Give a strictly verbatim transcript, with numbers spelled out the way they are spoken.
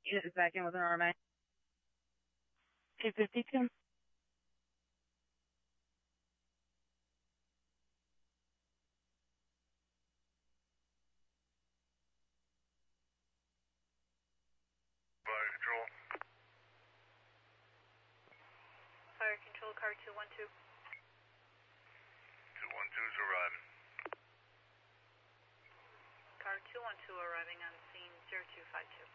Unit is back in with an R M A. two fifty-two. Fire control. Fire control, car two one two. two one two is arriving. Car two one two arriving on scene zero two five two.